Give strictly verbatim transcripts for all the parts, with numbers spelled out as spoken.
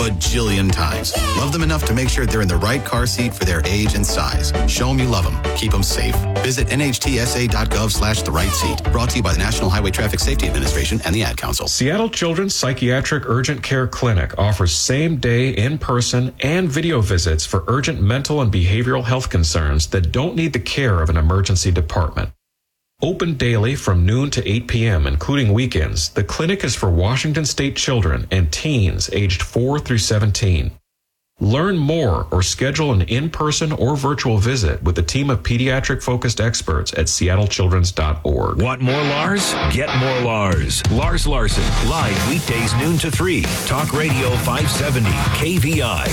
bajillion times. Love them enough to make sure they're in the right car seat for their age and size. Show them you love them. Keep them safe. Visit N H T S A dot gov slash the right seat. Brought to you by the National Highway Traffic Safety Administration and the Ad Council. Seattle Children's Psychiatric Urgent Care Clinic offers same-day, in-person, and video visits for urgent mental and behavioral health concerns that don't need the care of an emergency department. Open daily from noon to eight p.m., including weekends, the clinic is for Washington State children and teens aged four through seventeen. Learn more or schedule an in-person or virtual visit with a team of pediatric-focused experts at seattle children's dot org. Want more Lars? Get more Lars. Lars Larson, live weekdays noon to three. Talk Radio five seventy, K V I.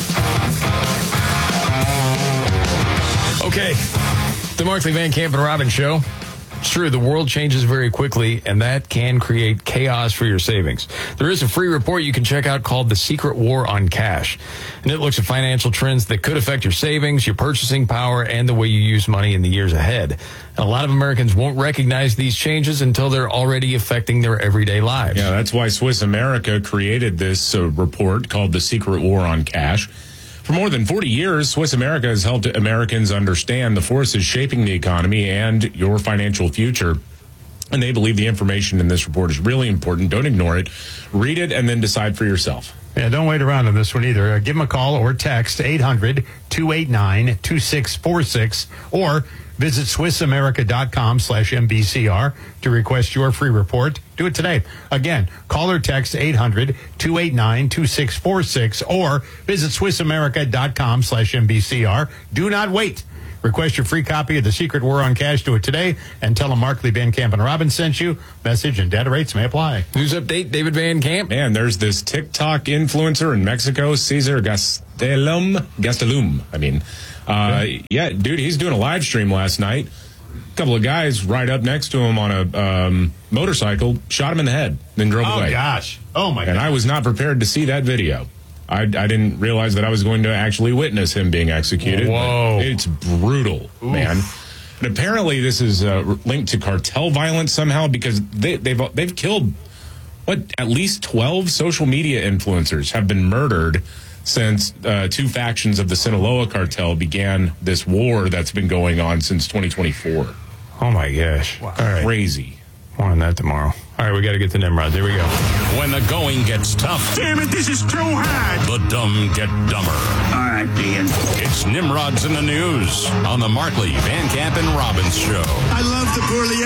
Okay, the Markley, Van Camp, and Robbins Show. It's true, the world changes very quickly, and that can create chaos for your savings. There is a free report you can check out called The Secret War on Cash, and it looks at financial trends that could affect your savings, your purchasing power, and the way you use money in the years ahead. And a lot of Americans won't recognize these changes until they're already affecting their everyday lives. Yeah, that's why Swiss America created this uh, report called The Secret War on Cash. For more than forty years, Swiss America has helped Americans understand the forces shaping the economy and your financial future. And they believe the information in this report is really important. Don't ignore it. Read it and then decide for yourself. Yeah, don't wait around on this one either. Uh, give them a call or text eight hundred, two eight nine, two six four six or visit swiss america dot com slash M B C R to request your free report. Do it today. Again, call or text eight hundred, two eight nine, two six four six or visit swiss america dot com slash M B C R. Do not wait. Request your free copy of The Secret War on Cash. Do it today and tell them Markley, Van Camp, and Robbins sent you. Message and data rates may apply. News update, David Van Camp. Man, there's this TikTok influencer in Mexico, Cesar Gastelum. Gastelum, I mean. Uh, yeah, dude, he's doing a live stream last night. A couple of guys right up next to him on a um, motorcycle, shot him in the head, then drove oh, away. Oh, gosh. Oh, my God. And I was not prepared to see that video. I, I didn't realize that I was going to actually witness him being executed. Whoa. It's brutal, Oof. man. And apparently this is uh, linked to cartel violence somehow because they, they've they've killed, what, at least twelve social media influencers have been murdered since uh, two factions of the Sinaloa cartel began this war that's been going on since twenty twenty-four. Oh, my gosh. Wow. All right. Crazy. More on that tomorrow. All right, we got to get to Nimrod. There we go. When the going gets tough. Damn it, this is too hard. The dumb get dumber. All right, Dan. It's Nimrod's in the News on the Markley, Van Camp, and Robbins Show. I love the poorly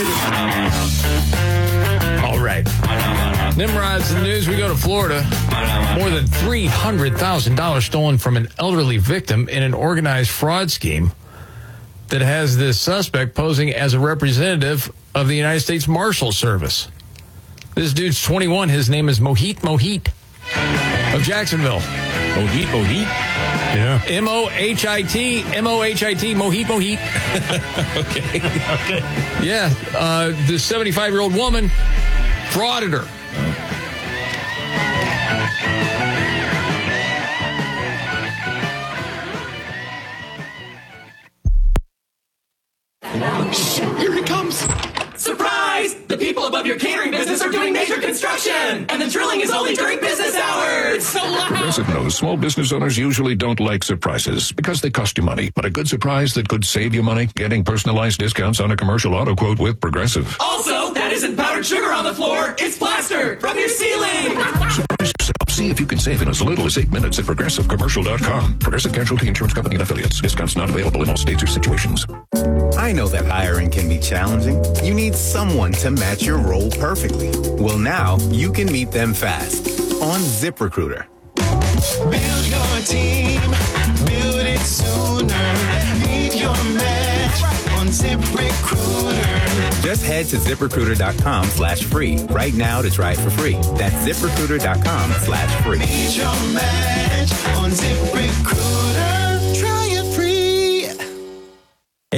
educated. All right. Nimrod's in the News. We go to Florida. More than three hundred thousand dollars stolen from an elderly victim in an organized fraud scheme that has this suspect posing as a representative of the United States Marshal Service. This dude's twenty-one. His name is Mohit Mohit of Jacksonville. Mohit Mohit? Yeah. M O H I T, M O H I T, Mohit Mohit. Okay. Okay. Yeah. Uh, this seventy-five-year-old woman frauded her. Here it comes. Surprise! The people above your catering business are doing major construction, and the drilling is only during business hours. So loud. Progressive knows small business owners usually don't like surprises because they cost you money. But a good surprise that could save you money, getting personalized discounts on a commercial auto quote with Progressive. Also, that isn't powdered sugar on the floor. It's plaster from your ceiling. Surprise yourself. See if you can save in as little as eight minutes at progressive commercial dot com. Progressive Casualty Insurance Company and Affiliates. Discounts not available in all states or situations. I know that hiring can be challenging. You need someone to match your role perfectly. Well, now you can meet them fast on ZipRecruiter. Build your team, build it sooner. Meet your match on ZipRecruiter. Just head to ZipRecruiter.com slash free right now to try it for free. That's ZipRecruiter.com slash free. Meet your match on ZipRecruiter. Try it free.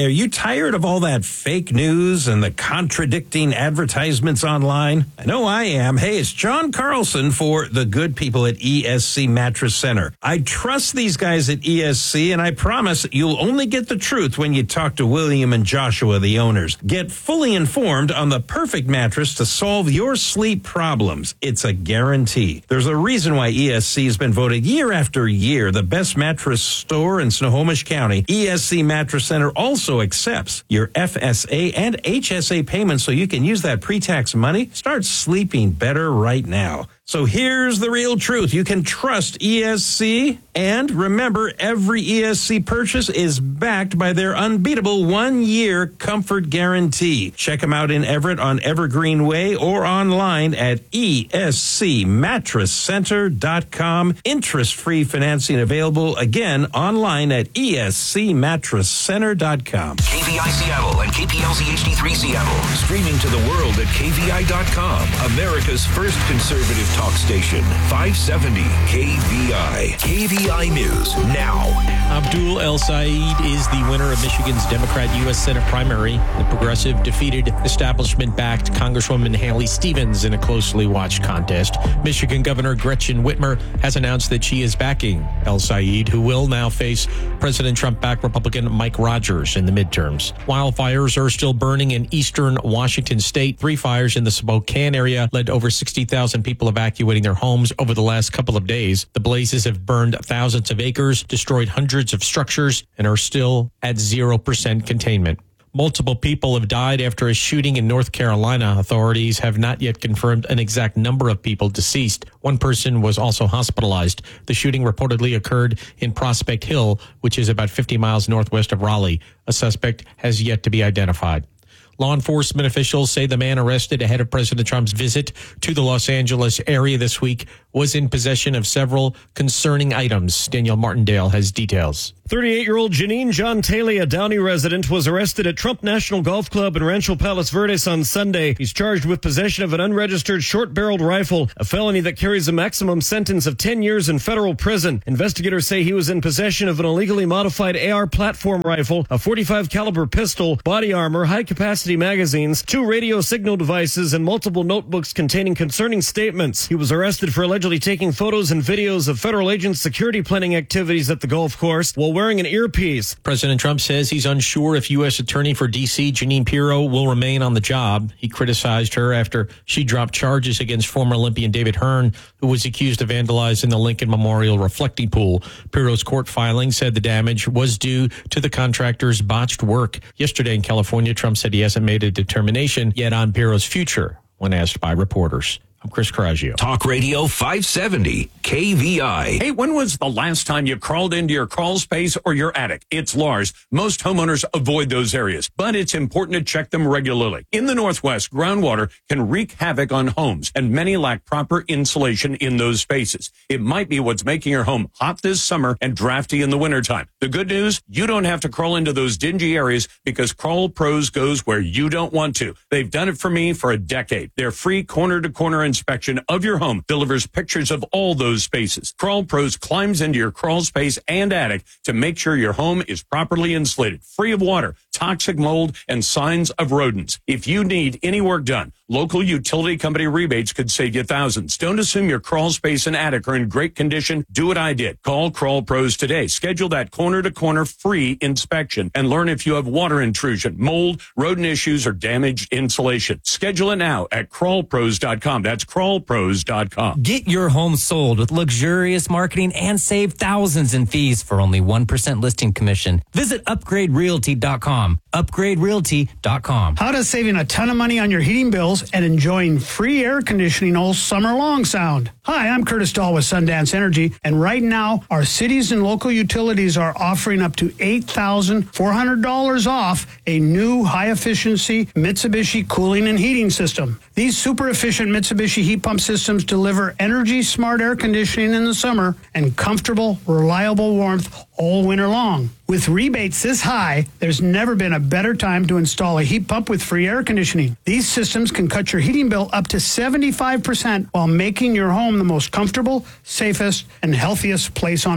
Hey, are you tired of all that fake news and the contradicting advertisements online? I know I am. Hey, it's John Carlson for the good people at E S C Mattress Center. I trust these guys at E S C, and I promise you'll only get the truth when you talk to William and Joshua, the owners. Get fully informed on the perfect mattress to solve your sleep problems. It's a guarantee. There's a reason why E S C has been voted year after year the best mattress store in Snohomish County. E S C Mattress Center also accepts your F S A and H S A payments so you can use that pre-tax money. Start sleeping better right now. So here's the real truth. You can trust E S C, and remember, every E S C purchase is backed by their unbeatable one-year comfort guarantee. Check them out in Everett on Evergreen Way or online at E S C mattress center dot com. Interest-free financing available, again, online at E S C mattress center dot com. K V I Seattle and K P L Z H D three Seattle. Streaming to the world at K V I dot com. America's first conservative talk station, five seventy K V I. K V I News now. Abdul El Said is the winner of Michigan's Democrat U S Senate primary. The progressive defeated establishment-backed Congresswoman Haley Stevens in a closely watched contest. Michigan Governor Gretchen Whitmer has announced that she is backing El Said, who will now face President Trump-backed Republican Mike Rogers in the midterms. Wildfires are still burning in eastern Washington state. Three fires in the Spokane area led over sixty thousand people evacuating their homes over the last couple of days. The blazes have burned thousands of acres, destroyed hundreds of structures, and are still at zero percent containment. Multiple people have died after a shooting in North Carolina. Authorities have not yet confirmed an exact number of people deceased. One person was also hospitalized. The shooting reportedly occurred in Prospect Hill, which is about fifty miles northwest of Raleigh. A suspect has yet to be identified. Law enforcement officials say the man arrested ahead of President Trump's visit to the Los Angeles area this week was in possession of several concerning items. Danielle Martindale has details. thirty-eight-year-old Janine John Taylor, a Downey resident, was arrested at Trump National Golf Club in Rancho Palos Verdes on Sunday. He's charged with possession of an unregistered short-barreled rifle, a felony that carries a maximum sentence of ten years in federal prison. Investigators say he was in possession of an illegally modified A R platform rifle, a forty-five caliber pistol, body armor, high-capacity magazines, two radio signal devices, and multiple notebooks containing concerning statements. He was arrested for allegedly taking photos and videos of federal agents' security planning activities at the golf course while wearing an earpiece. President Trump says he's unsure if U S. Attorney for D C Jeanine Pirro will remain on the job. He criticized her after she dropped charges against former Olympian David Hearn, who was accused of vandalizing the Lincoln Memorial reflecting pool. Pirro's court filing said the damage was due to the contractor's botched work. Yesterday in California, Trump said he hasn't made a determination yet on Pirro's future when asked by reporters. I'm Chris Coraggio. Talk Radio five seventy K V I. Hey, when was the last time you crawled into your crawl space or your attic? It's Lars. Most homeowners avoid those areas, but it's important to check them regularly. In the Northwest, groundwater can wreak havoc on homes, and many lack proper insulation in those spaces. It might be what's making your home hot this summer and drafty in the wintertime. The good news, you don't have to crawl into those dingy areas because Crawl Pros goes where you don't want to. They've done it for me for a decade. Their free corner-to-corner inspection of your home delivers pictures of all those spaces. Crawl Pros climbs into your crawl space and attic to make sure your home is properly insulated, free of water, toxic mold, and signs of rodents. If you need any work done, local utility company rebates could save you thousands. Don't assume your crawl space and attic are in great condition. Do what I did. Call Crawl Pros today. Schedule that corner-to-corner free inspection and learn if you have water intrusion, mold, rodent issues, or damaged insulation. Schedule it now at crawl pros dot com. That's crawl pros dot com. Get your home sold with luxurious marketing and save thousands in fees for only one percent listing commission. Visit upgrade realty dot com. upgrade realty dot com. How does saving a ton of money on your heating bills and enjoying free air conditioning all summer long sound? Hi, I'm Curtis Dahl with Sundance Energy, and right now our cities and local utilities are offering up to eight thousand four hundred dollars off a new high-efficiency Mitsubishi cooling and heating system. These super efficient Mitsubishi heat pump systems deliver energy-smart air conditioning in the summer and comfortable, reliable warmth all winter long. With rebates this high, there's never been a better time to install a heat pump with free air conditioning. These systems can cut your heating bill up to seventy-five percent while making your home the most comfortable, safest, and healthiest place on earth.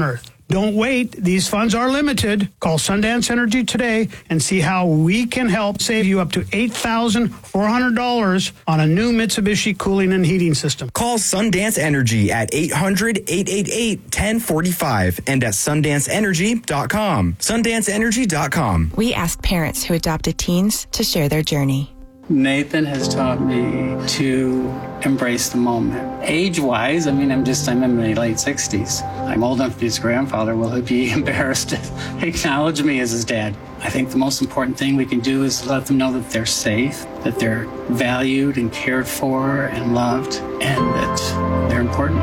Don't wait. These funds are limited. Call Sundance Energy today and see how we can help save you up to eight thousand four hundred dollars on a new Mitsubishi cooling and heating system. Call Sundance Energy at eight hundred, eight eight eight, one zero four five and at sundance energy dot com. sundance energy dot com. We asked parents who adopted teens to share their journey. Nathan has taught me to embrace the moment. Age-wise, I mean, I'm just, I'm in my late sixties. I'm old enough to be his grandfather. Will he be embarrassed to acknowledge me as his dad? I think the most important thing we can do is let them know that they're safe, that they're valued and cared for and loved, and that they're important.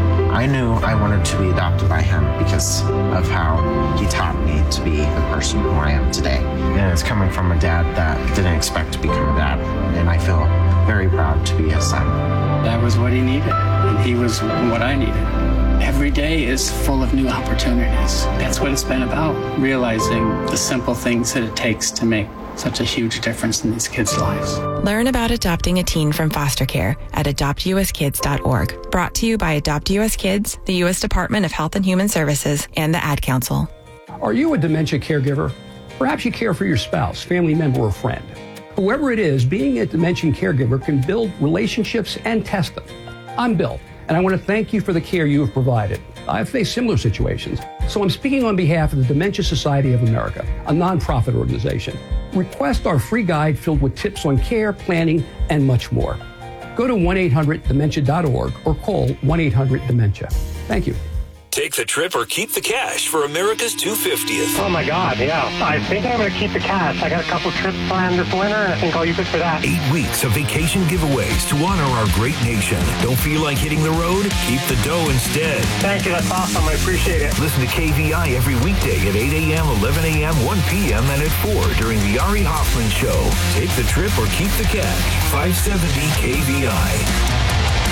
I knew I wanted to be adopted by him because of how he taught me to be the person who I am today. And it's coming from a dad that didn't expect to become a dad. And I feel very proud to be his son. That was what he needed, and he was what I needed. Every day is full of new opportunities. That's what it's been about, realizing the simple things that it takes to make such a huge difference in these kids' lives. Learn about adopting a teen from foster care at adopt u s kids dot org. Brought to you by Adopt U S Kids, the U S Department of Health and Human Services, and the Ad Council. Are you a dementia caregiver? Perhaps you care for your spouse, family member, or friend. Whoever it is, being a dementia caregiver can build relationships and test them. I'm Bill, and I want to thank you for the care you have provided. I've faced similar situations, so I'm speaking on behalf of the Dementia Society of America, a nonprofit organization. Request our free guide filled with tips on care, planning, and much more. Go to one eight hundred dementia dot org or call one eight hundred dementia. Thank you. Take the trip or keep the cash for America's two hundred fiftieth. Oh, my God, yeah. I think I'm going to keep the cash. I got a couple trips planned this winter, and I think I'll use it for that. Eight weeks of vacation giveaways to honor our great nation. Don't feel like hitting the road? Keep the dough instead. Thank you. That's awesome. I appreciate it. Listen to K V I every weekday at eight a.m., eleven a.m., one p.m., and at four during the Ari Hoffman Show. Take the trip or keep the cash. five seventy K V I.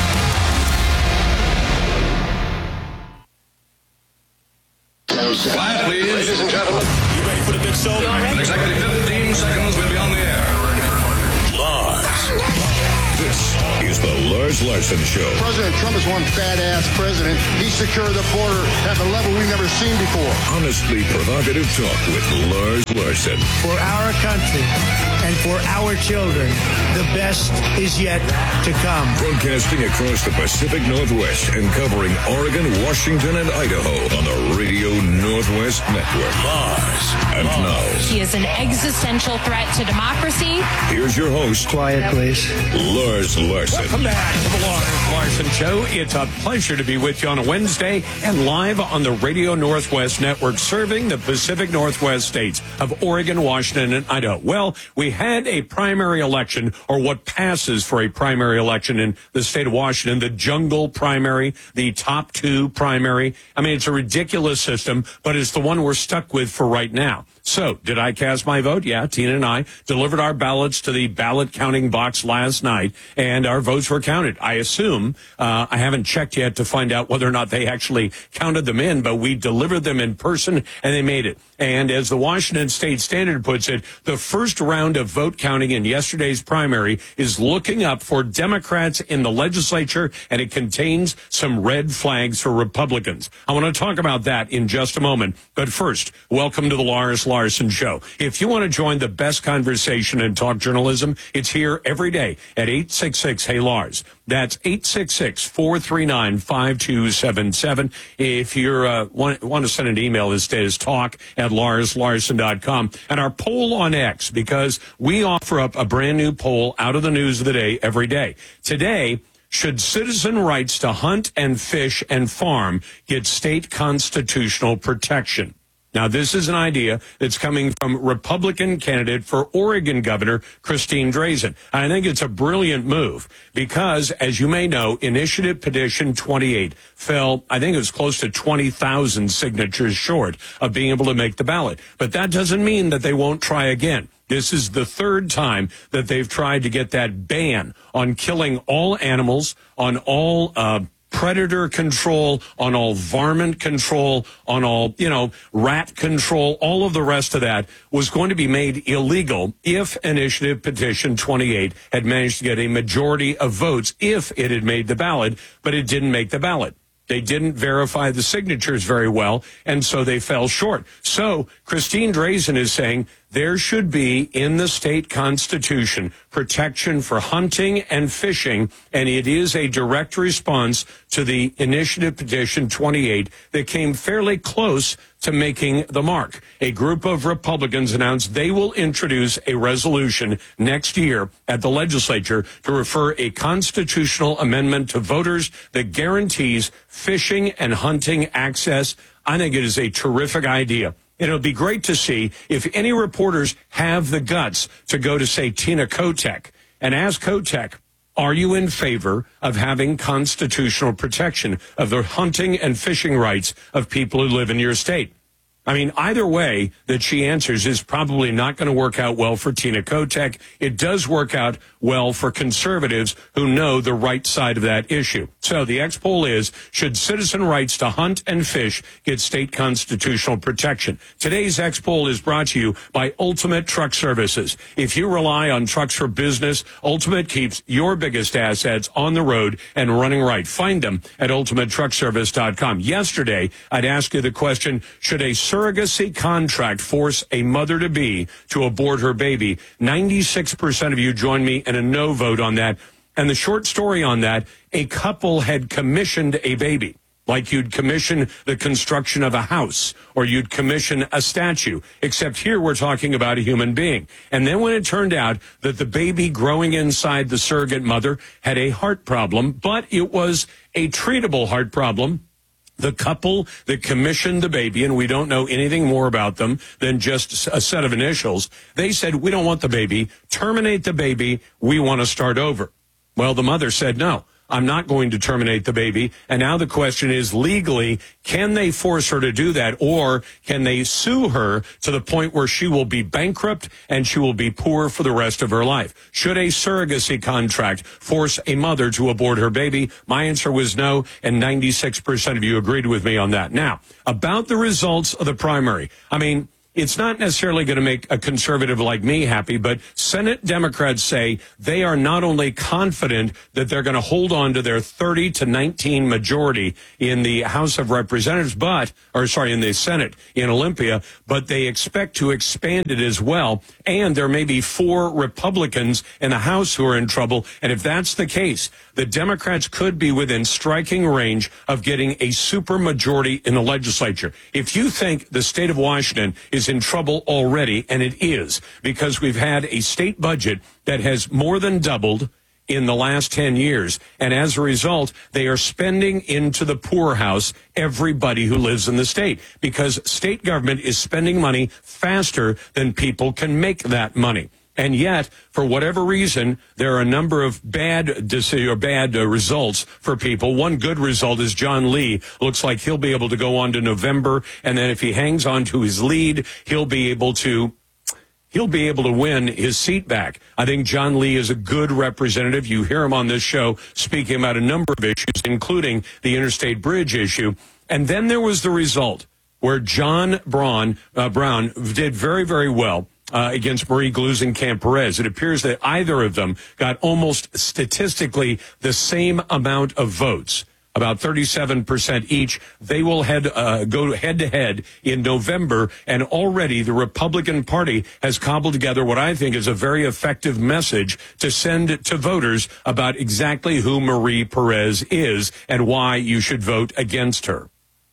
Quiet, please. Ladies and gentlemen. You ready for the big show? In exactly fifteen seconds, we'll be on the air. Lars. This is the Lars Larson Show. President Trump is one badass president. He secured the border at a level we've never seen before. Honestly provocative talk with Lars Larson. For our country and for our children, the best is yet to come. Broadcasting across the Pacific Northwest and covering Oregon, Washington, and Idaho on the Radio Northwest Network. Lars. And now. He is an existential threat to democracy. Here's your host. Quiet, please. Lars Larson. Welcome back to the Lars Larson Show. It's a pleasure to be with you on a Wednesday and live on the Radio Northwest Network, serving the Pacific Northwest states of Oregon, Washington, and Idaho. Well, we had a primary election, or what passes for a primary election in the state of Washington, the jungle primary, the top two primary. I mean, it's a ridiculous system, but it's the one we're stuck with for right now. So, did I cast my vote? Yeah, Tina and I delivered our ballots to the ballot counting box last night, and our votes were counted. I assume, uh, I haven't checked yet to find out whether or not they actually counted them in, but we delivered them in person, and they made it. And as the Washington State Standard puts it, the first round of vote counting in yesterday's primary is looking up for Democrats in the legislature, and it contains some red flags for Republicans. I want to talk about that in just a moment. But first, welcome to the Lars Larson Show. If you want to join the best conversation in talk journalism, it's here every day at eight six six, hey Lars. That's eight six six, four three nine, five two seven seven. If you uh, want, want to send an email, it says talk at lars larson dot com. And our poll on X, because we offer up a brand new poll out of the news of the day every day. Today, should citizen rights to hunt and fish and farm get state constitutional protection? Now, this is an idea that's coming from Republican candidate for Oregon Governor Christine Drazan. I think it's a brilliant move because, as you may know, Initiative Petition twenty-eight fell, I think it was close to twenty thousand signatures short of being able to make the ballot. But that doesn't mean that they won't try again. This is the third time that they've tried to get that ban on killing all animals, on all uh predator control, on all varmint control, on all, you know, rat control, all of the rest of that was going to be made illegal if Initiative Petition twenty-eight had managed to get a majority of votes, if it had made the ballot, but it didn't make the ballot. They didn't verify the signatures very well, and so they fell short. So Christine Drazan is saying there should be in the state constitution protection for hunting and fishing, and it is a direct response to the initiative petition twenty-eight that came fairly close to making the mark. A group of Republicans announced they will introduce a resolution next year at the legislature to refer a constitutional amendment to voters that guarantees fishing and hunting access. I think it is a terrific idea. It'll be great to see if any reporters have the guts to go to, say, Tina Kotek and ask Kotek, are you in favor of having constitutional protection of the hunting and fishing rights of people who live in your state? I mean, either way that she answers is probably not going to work out well for Tina Kotek. It does work out well for conservatives who know the right side of that issue. So the X poll is, should citizen rights to hunt and fish get state constitutional protection? Today's X poll is brought to you by Ultimate Truck Services. If you rely on trucks for business, Ultimate keeps your biggest assets on the road and running right. Find them at ultimate truck service dot com. Yesterday, I'd ask you the question, should a surrogacy contract force a mother-to-be to abort her baby? ninety-six percent of you joined me in a no vote on that. And the short story on that, a couple had commissioned a baby, like you'd commission the construction of a house or you'd commission a statue, except here we're talking about a human being. And then when it turned out that the baby growing inside the surrogate mother had a heart problem, but it was a treatable heart problem, the couple that commissioned the baby, and we don't know anything more about them than just a set of initials, they said, we don't want the baby, terminate the baby, we want to start over. Well, the mother said, no, I'm not going to terminate the baby. And now the question is, legally, can they force her to do that? Or can they sue her to the point where she will be bankrupt and she will be poor for the rest of her life? Should a surrogacy contract force a mother to abort her baby? My answer was no, and ninety-six percent of you agreed with me on that. Now, about the results of the primary. I mean, it's not necessarily going to make a conservative like me happy, but Senate Democrats say they are not only confident that they're going to hold on to their thirty to nineteen majority in the House of Representatives, but, or sorry, in the Senate in Olympia, but they expect to expand it as well. And there may be four Republicans in the House who are in trouble. And if that's the case, the Democrats could be within striking range of getting a supermajority in the legislature. If you think the state of Washington is in trouble already, and it is, because we've had a state budget that has more than doubled in the last ten years, and as a result, they are spending into the poorhouse everybody who lives in the state, because state government is spending money faster than people can make that money. And yet, for whatever reason, there are a number of bad decisions or bad uh, results for people. One good result is John Lee. Looks like he'll be able to go on to November, and then if he hangs on to his lead, he'll be able to he'll be able to win his seat back. I think John Lee is a good representative. You hear him on this show speaking about a number of issues, including the interstate bridge issue. And then there was the result where John Braun, uh, Brown did very, very well Uh, against Marie Gluesenkamp-Perez. It appears that either of them got almost statistically the same amount of votes, about thirty-seven percent each. They will head uh, go head-to-head in November, and already the Republican Party has cobbled together what I think is a very effective message to send to voters about exactly who Marie Perez is and why you should vote against her.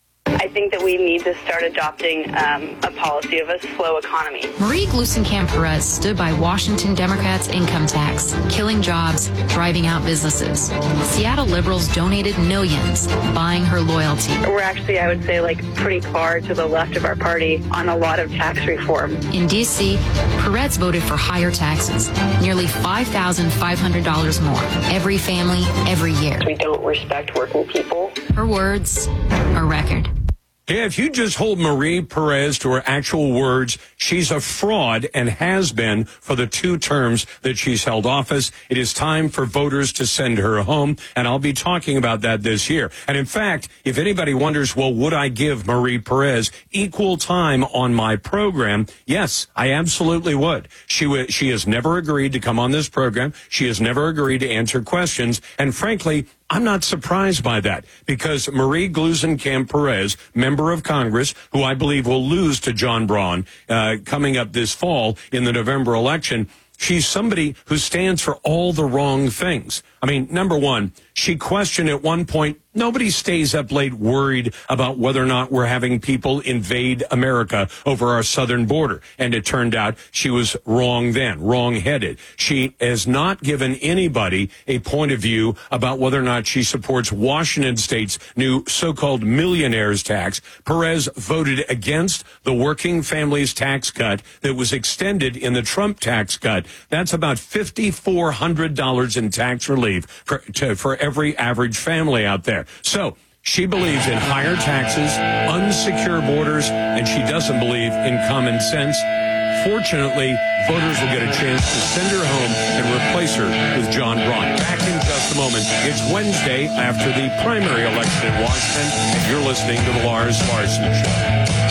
I think that we need to start adopting um, a policy of a slow economy. Marie Gluesenkamp-Perez stood by Washington Democrats' income tax, killing jobs, driving out businesses. Seattle liberals donated millions, buying her loyalty. We're actually, I would say, like pretty far to the left of our party on a lot of tax reform. In D C, Perez voted for higher taxes, nearly five thousand five hundred dollars more, every family, every year. We don't respect working people. Her words, a record. Yeah, if you just hold Marie Perez to her actual words, she's a fraud and has been for the two terms that she's held office. It is time for voters to send her home, and I'll be talking about that this year. And in fact, if anybody wonders, well, would I give Marie Perez equal time on my program? Yes, I absolutely would. She w- she has never agreed to come on this program. She has never agreed to answer questions. And frankly, I'm not surprised by that because Marie Gluesenkamp Perez, member of Congress, who I believe will lose to John Braun uh, coming up this fall in the November election, she's somebody who stands for all the wrong things. I mean, number one, she questioned at one point, nobody stays up late worried about whether or not we're having people invade America over our southern border. And it turned out she was wrong then, wrong-headed. She has not given anybody a point of view about whether or not she supports Washington State's new so-called millionaires tax. Perez voted against the working families tax cut that was extended in the Trump tax cut. That's about five thousand four hundred dollars in tax relief for, to, for every average family out there. So she believes in higher taxes, unsecure borders, and she doesn't believe in common sense. Fortunately, voters will get a chance to send her home and replace her with John Braun. Back in just a moment. It's Wednesday after the primary election in Washington, and you're listening to The Lars Larson Show.